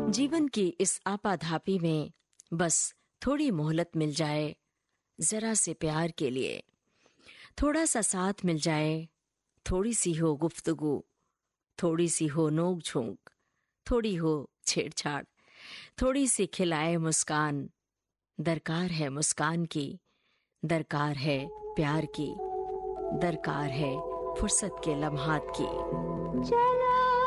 जीवन की इस आपाधापी में बस थोड़ी मोहलत मिल जाए, जरा से प्यार के लिए थोड़ा सा साथ मिल जाए, थोड़ी सी हो गुफ्तगू, थोड़ी सी हो नोक झोंक, थोड़ी हो छेड़छाड़, थोड़ी सी खिलाए मुस्कान। दरकार है मुस्कान की, दरकार है प्यार की, दरकार है फुर्सत के लम्हात की। चलो